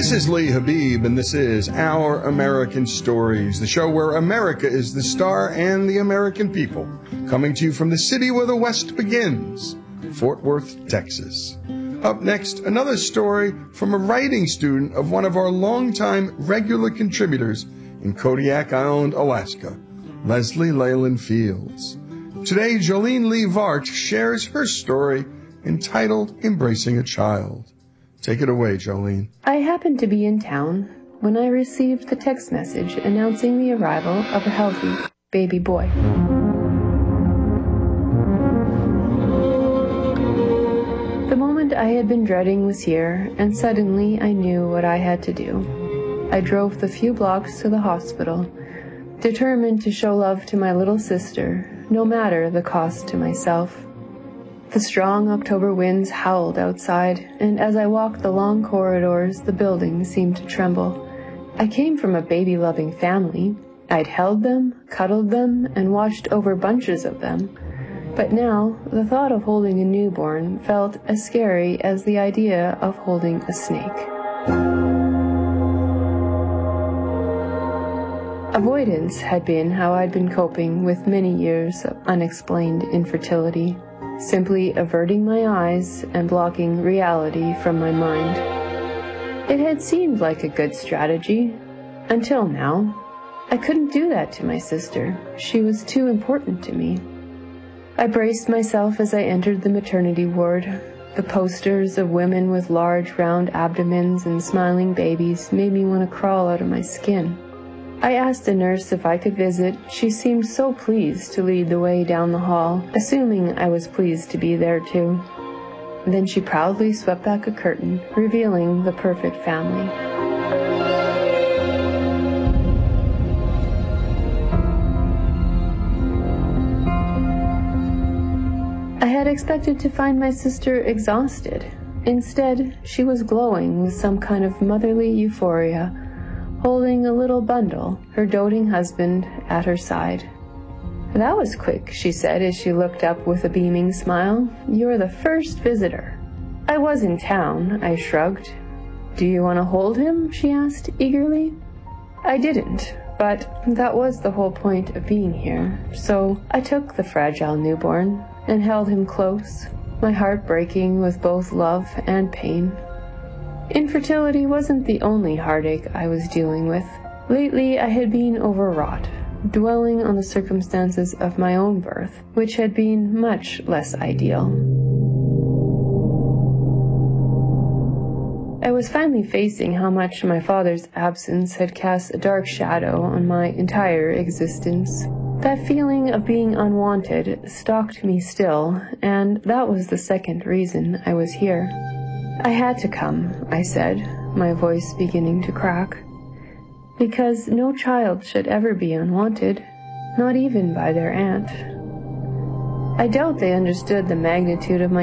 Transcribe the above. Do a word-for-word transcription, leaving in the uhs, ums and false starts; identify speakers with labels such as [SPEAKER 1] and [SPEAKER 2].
[SPEAKER 1] This is Lee Habib, and this is Our American Stories, the show where America is the star and the American people, coming to you from the city where the West begins, Fort Worth, Texas. Up next, another story from a writing student of one of our longtime regular contributors in Kodiak Island, Alaska, Leslie Leyland Fields. Today, Jolene Lee Vart shares her story entitled Embracing a Child. Take it away, Jolene.
[SPEAKER 2] I happened to be in town when I received the text message announcing the arrival of a healthy baby boy. The moment I had been dreading was here, and suddenly I knew what I had to do. I drove the few blocks to the hospital, determined to show love to my little sister, no matter the cost to myself. The strong October winds howled outside, and as I walked the long corridors, the buildings seemed to tremble. I came from a baby-loving family. I'd held them, cuddled them, and watched over bunches of them. But now, the thought of holding a newborn felt as scary as the idea of holding a snake. Avoidance had been how I'd been coping with many years of unexplained infertility. Simply averting my eyes and blocking reality from my mind. It had seemed like a good strategy, until now. I couldn't do that to my sister. She was too important to me. I braced myself as I entered the maternity ward. The posters of women with large round abdomens and smiling babies made me want to crawl out of my skin. I asked a nurse if I could visit. She seemed so pleased to lead the way down the hall, assuming I was pleased to be there too. Then she proudly swept back a curtain, revealing the perfect family. I had expected to find my sister exhausted. Instead, she was glowing with some kind of motherly euphoria, holding a little bundle, her doting husband at her side. "That was quick," she said as she looked up with a beaming smile. "You're the first visitor." "I was in town," I shrugged. "Do you want to hold him?" she asked eagerly. I didn't, but that was the whole point of being here, so I took the fragile newborn and held him close, my heart breaking with both love and pain. Infertility wasn't the only heartache I was dealing with. Lately, I had been overwrought, dwelling on the circumstances of my own birth, which had been much less ideal. I was finally facing how much my father's absence had cast a dark shadow on my entire existence. That feeling of being unwanted stalked me still, and that was the second reason I was here. "I had to come," I said, my voice beginning to crack, "because no child should ever be unwanted, not even by their aunt." I doubt they understood the magnitude of my